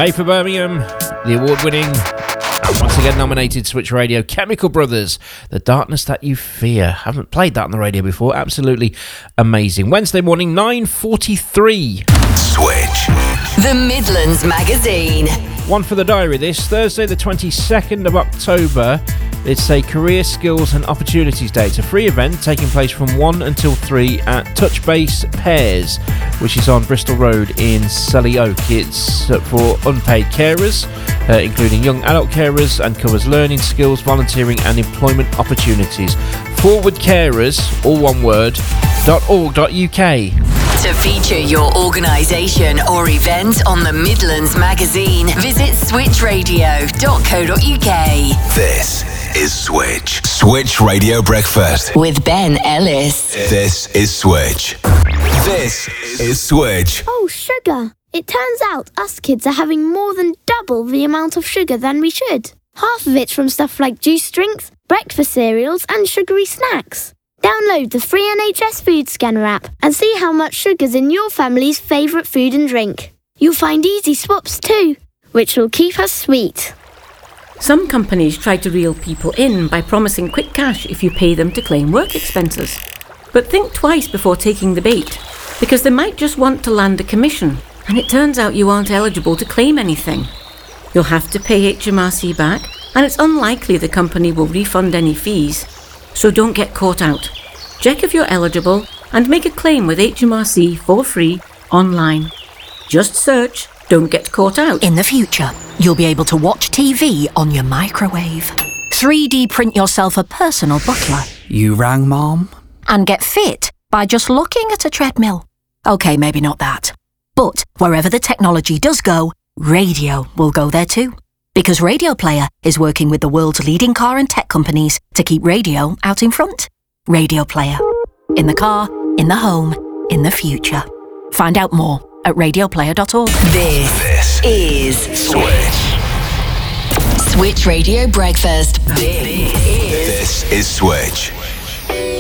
Made for Birmingham, the award-winning and once again nominated Switch Radio, Chemical Brothers, The Darkness That You Fear. Haven't played that on the radio before. Absolutely amazing. Wednesday morning, 9:43. Switch. The Midlands Magazine. One for the diary this Thursday, the 22nd of October. It's a Career Skills and Opportunities Day. It's a free event taking place from 1 until 3 at Touchbase Pairs, which is on Bristol Road in Selly Oak. It's for unpaid carers, including young adult carers, and covers learning, skills, volunteering and employment opportunities. Forward Carers, all one word, .org.uk. To feature your organisation or event on the Midlands Magazine, visit switchradio.co.uk. This is Switch. Switch Radio Breakfast. With Ben Ellis. This is Switch. This is Switch. Oh, sugar. It turns out us kids are having more than double the amount of sugar than we should. Half of it's from stuff like juice drinks, breakfast cereals and sugary snacks. Download the free NHS Food Scanner app and see how much sugar's in your family's favourite food and drink. You'll find easy swaps too, which will keep us sweet. Some companies try to reel people in by promising quick cash if you pay them to claim work expenses. But think twice before taking the bait, because they might just want to land a commission, and it turns out you aren't eligible to claim anything. You'll have to pay HMRC back, and it's unlikely the company will refund any fees. So don't get caught out. Check if you're eligible and make a claim with HMRC for free online. Just search "Don't Get Caught Out." In the future, you'll be able to watch TV on your microwave, 3D print yourself a personal butler. You rang, Mom? And get fit by just looking at a treadmill. Okay, maybe not that. But wherever the technology does go, radio will go there too. Because Radio Player is working with the world's leading car and tech companies to keep radio out in front. Radio Player. In the car, in the home, in the future. Find out more at radioplayer.org. This is Switch. Switch Radio Breakfast. This is Switch.